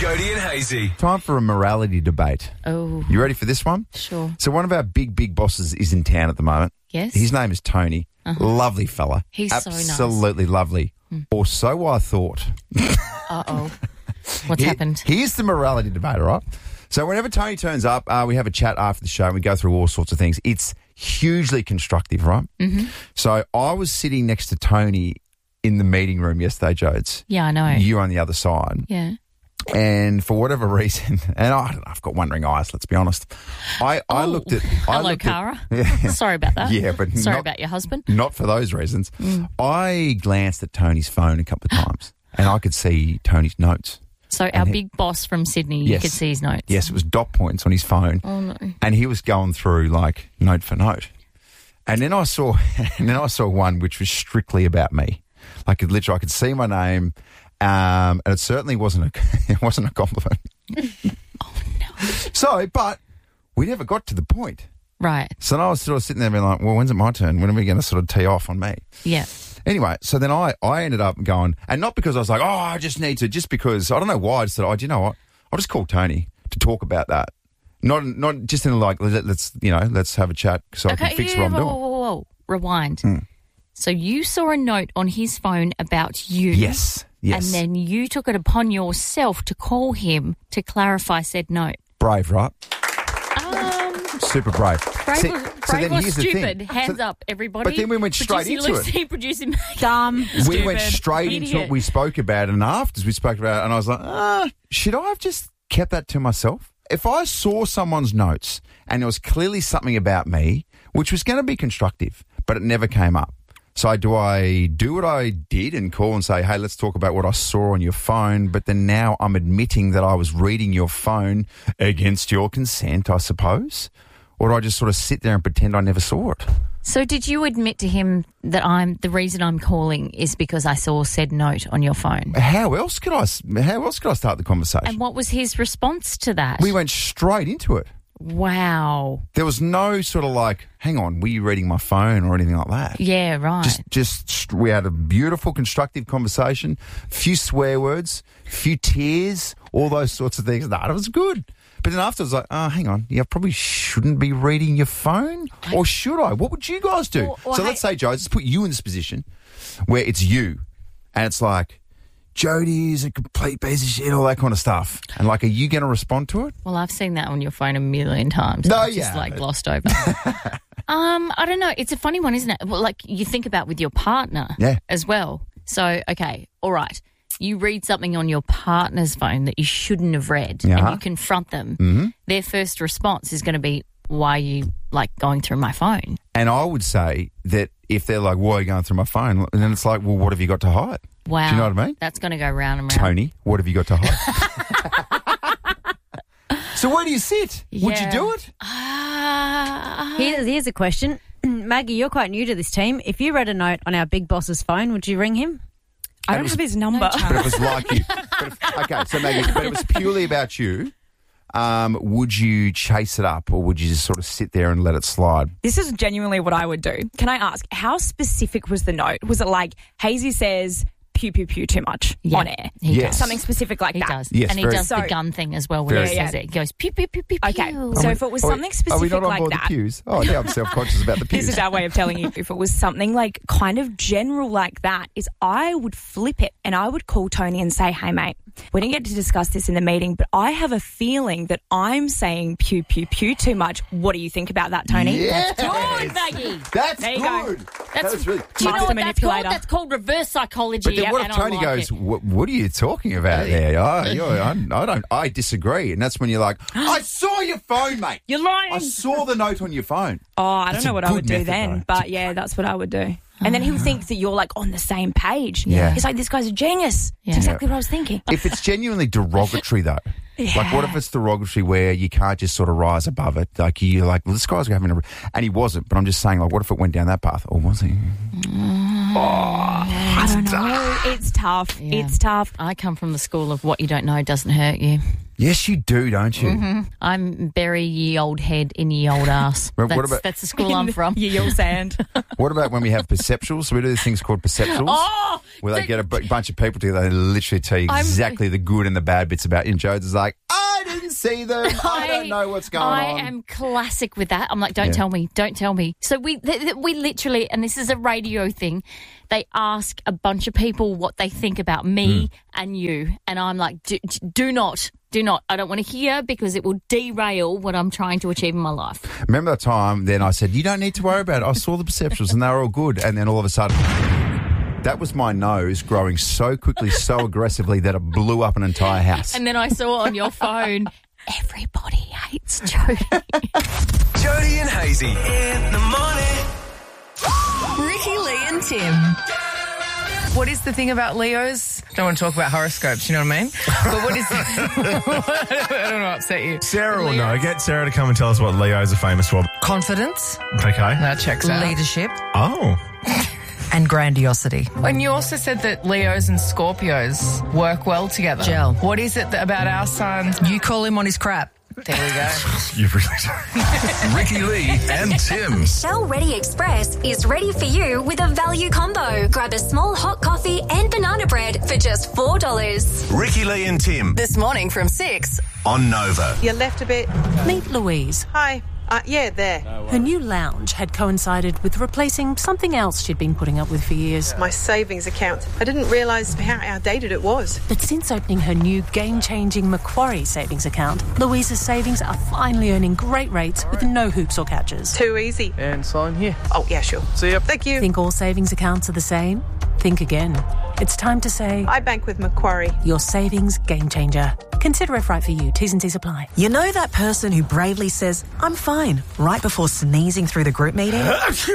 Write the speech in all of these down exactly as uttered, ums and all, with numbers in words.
Jody and Hazy. Time for a morality debate. Oh. You ready for this one? Sure. So one of our big, big bosses is in town at the moment. Yes. His name is Tony. Uh-huh. Lovely fella. He's so nice. Absolutely lovely. Mm. Or so I thought. Uh-oh. What's Here, happened? Here's the morality debate, all right? So whenever Tony turns up, uh, we have a chat after the show and we go through all sorts of things. It's hugely constructive, right? Mm-hmm. So I was sitting next to Tony in the meeting room yesterday, Jodes. Yeah, I know. You on the other side. Yeah. And for whatever reason, and I don't know, I've got wandering eyes, let's be honest. I, oh, I looked at... I hello, looked Cara. At, yeah. Sorry about that. Yeah, but Sorry not, about your husband. Not for those reasons. Mm. I glanced at Tony's phone a couple of times and I could see Tony's notes. So our he, big boss from Sydney, yes, you could see his notes. Yes, it was dot points on his phone. Oh, no. And he was going through, like, note for note. And then I saw and then I saw one which was strictly about me. Like, it literally, I could see my name, um, and it certainly wasn't a, it wasn't a compliment. Oh, no. So, but we never got to the point. Right. So then I was sort of sitting there being like, well, when's it my turn? When are we going to sort of tee off on me? Yeah. Anyway, so then I, I ended up going, and not because I was like, oh, I just need to, just because, I don't know why, I just said, oh, do you know what? I'll just call Tony to talk about that. Not not just in like, let's, you know, let's have a chat so okay, I can fix yeah, what I'm whoa, doing. Whoa, whoa, whoa. Rewind. Mm. So you saw a note on his phone about you. Yes, yes. And then you took it upon yourself to call him to clarify said note. Brave, right? Um, Super brave. brave See, or, so brave then or here's the stupid? thing. Hands So- up, everybody. But then we went straight Producing into Lucy, it. Producing Dumb. We Stupid. went straight Idiot. into what we spoke about, and after we spoke about it, and I was like, ah, should I have just kept that to myself? If I saw someone's notes and there was clearly something about me, which was going to be constructive, but it never came up. So do I do what I did and call and say, hey, let's talk about what I saw on your phone, but then now I'm admitting that I was reading your phone against your consent, I suppose? Or do I just sort of sit there and pretend I never saw it? So did you admit to him that I'm the reason I'm calling is because I saw said note on your phone? How else could I, how else could I start the conversation? And what was his response to that? We went straight into it. Wow. There was no sort of like, hang on, were you reading my phone or anything like that? Yeah, right. Just, just we had a beautiful, constructive conversation, few swear words, few tears, all those sorts of things. That was good. But then after I was like, oh, hang on, you probably shouldn't be reading your phone, or should I? What would you guys do? Well, well, so hey- let's say, Joe, let's put you in this position where it's you, and it's like, Jody is a complete piece of shit, all that kind of stuff. And like, are you going to respond to it? Well, I've seen that on your phone a million times. No, It's just yeah. like glossed over. um, I don't know. It's a funny one, isn't it? Well, like you think about with your partner Yeah. as well. So, okay, all right. You read something on your partner's phone that you shouldn't have read, Yeah. and you confront them. Mm-hmm. Their first response is going to be, why are you, like, going through my phone? And I would say that if they're like, why are you going through my phone? And then it's like, well, what have you got to hide? Wow. Do you know what I mean? That's going to go round and round. Tony, what have you got to hide? So where do you sit? Would you Yeah. do it? Ah. Here's, here's a question. Maggie, you're quite new to this team. If you read a note on our big boss's phone, would you ring him? I And don't it was- have his number. But it was like you. But if, okay, so Maggie, but it was purely about you. Um, would you chase it up or would you just sort of sit there and let it slide? This is genuinely what I would do. Can I ask, how specific was the note? Was it like, Hazy says, pew, pew, pew too much Yeah, on air? he Yes. does. Something specific like He that? does. Yes, and he very- does the So- gun thing as well when Very- he says Yeah. it. He goes, pew, pew, pew, pew, Okay, pew. so if it was Are we- something specific Are we not on like board that, the pews? Oh, yeah, I'm self-conscious about the pews. this is our way of telling you if it was something like kind of general like that, is I would flip it and I would call Tony and say, hey, mate, we didn't get to discuss this in the meeting, but I have a feeling that I'm saying pew, pew, pew too much. What do you think about that, Tony? Yes. Good, Maggie. That's There you go. good. That's, That was really... do you know Master what that's manipulator. called? That's called reverse psychology. But then what if and I Tony like goes, it. what, what are you talking about there? Oh, you're, I, I don't, I disagree. And that's when you're like, I saw your phone, mate. You're lying. I saw the note on your phone. Oh, I don't That's know a what I good would do method, then, though. but yeah, that's what I would do. And then he would think that you're like on the same page. Yeah. He's like, this guy's a genius. Yeah. That's exactly what I was thinking. If it's genuinely derogatory, though, like what if it's derogatory where you can't just sort of rise above it? Like you're like, well, this guy's having a, and he wasn't. But I'm just saying, like, what if it went down that path, or was he? I don't know. It's tough. Yeah. It's tough. I come from the school of what you don't know doesn't hurt you. Yes, you do, don't you? Mm-hmm. I'm bury ye old head in ye old ass. But That's, what about- that's the school I'm from. Ye old sand. What about when we have perceptuals? So we do these things called perceptuals. Oh, where they the- get a b- bunch of people together and literally tell you I'm- exactly the good and the bad bits about you. And Jodes is like, I didn't see them. I, don't know what's going I on. I am classic with that. I'm like, don't Yeah. tell me, don't tell me. So we th- th- we literally, and this is a radio thing, they ask a bunch of people what they think about me Mm. and you. And I'm like, do, do not, do not. I don't want to hear because it will derail what I'm trying to achieve in my life. Remember the time then I said, you don't need to worry about it. I saw the perceptuals and they were all good. And then all of a sudden, that was my nose growing so quickly, so aggressively that it blew up an entire house. And then I saw on your phone, everybody hates Jody. Jody and Hazy in the morning. Ricky, Lee and Tim. What is the thing about Leos? Don't want to talk about horoscopes, you know what I mean? But what is I don't want to upset you. Sarah will know. Get Sarah to come and tell us what Leos are famous for. Confidence, Okay. That checks out. leadership, Oh. and grandiosity. And you also said that Leos and Scorpios work well together. Gel. What is it that about our sun? You call him on his crap. There we go. You really do. Ricky Lee and Tim. Shell Ready Express is ready for you with a value combo. Grab a small hot coffee and banana bread for just four dollars. Ricky Lee and Tim This morning from six. on Nova. You left a bit. Meet Louise. Hi. Uh, yeah, there. Her new lounge had coincided with replacing something else she'd been putting up with for years. My savings account. I didn't realise how outdated it was. But since opening her new game-changing Macquarie savings account, Louise's savings are finally earning great rates with no hoops or catches. Too easy. And sign here. Oh, yeah, sure. See ya. Thank you. Think all savings accounts are the same? Think again. It's time to say, I bank with Macquarie. your savings game changer. Consider if right for you. T's and C's apply. You know that person who bravely says, I'm fine, right before sneezing through the group meeting?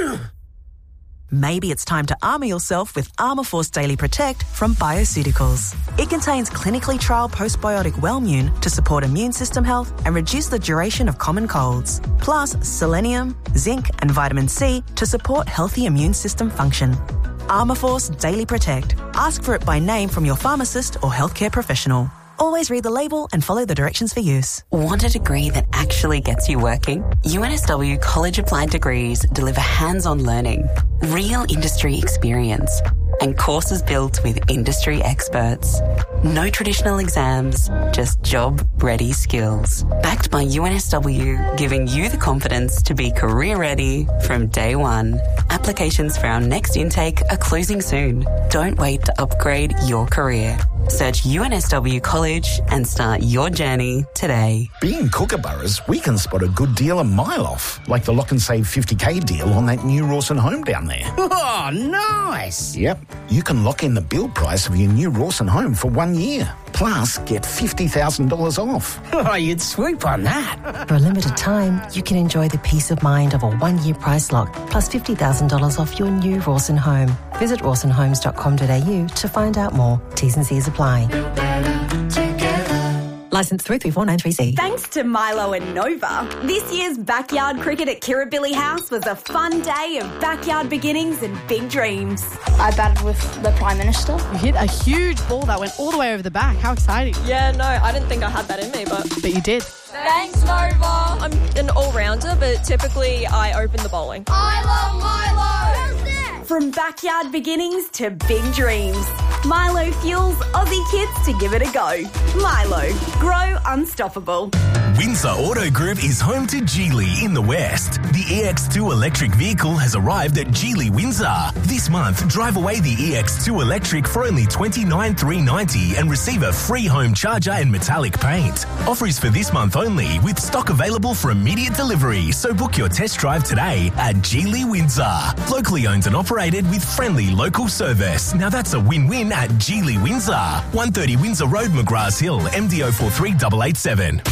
Maybe it's time to armour yourself with Armour Force Daily Protect from Bioceuticals. It contains clinically trialled postbiotic Wellmune to support immune system health and reduce the duration of common colds. Plus, selenium, zinc and vitamin C to support healthy immune system function. Armour Force Daily Protect. Ask for it by name from your pharmacist or healthcare professional. Always read the label and follow the directions for use. Want a degree that actually gets you working? U N S W College Applied Degrees deliver hands-on learning, real industry experience, and courses built with industry experts. No traditional exams, just job-ready skills. Backed by U N S W, giving you the confidence to be career-ready from day one. Applications for our next intake are closing soon. Don't wait to upgrade your career. Search U N S W College and start your journey today. Being Kookaburras, we can spot a good deal a mile off, like the Lock and Save fifty K deal on that new Rawson home down there. Oh, nice. Yep, you can lock in the build price of your new Rawson home for one year. Plus, get fifty thousand dollars off. Oh, you'd swoop on that. For a limited time, you can enjoy the peace of mind of a one-year price lock plus fifty thousand dollars off your new Rawson home. Visit rawson homes dot com dot a u to find out more. T's and C's apply. Licence three three four nine three C. Thanks to Milo and Nova, this year's backyard cricket at Kirribilli House was a fun day of backyard beginnings and big dreams. I batted with the Prime Minister. You hit a huge ball that went all the way over the back. How exciting. Yeah, no, I didn't think I had that in me, but... But you did. Thanks, Nova. I'm an all-rounder, but typically I open the bowling. I love Milo! From backyard beginnings to big dreams, Milo fuels Aussie kids to give it a go. Milo, grow unstoppable. Windsor Auto Group is home to Geely in the West. The E X two electric vehicle has arrived at Geely Windsor. This month, drive away the E X two electric for only twenty-nine thousand three hundred ninety dollars and receive a free home charger and metallic paint. Offer is for this month only, with stock available for immediate delivery, so book your test drive today at Geely Windsor. Locally owned and operated with friendly local service. Now that's a win-win at Geely Windsor. one thirty Windsor Road, McGrath Hill, M D O four three eight eight seven.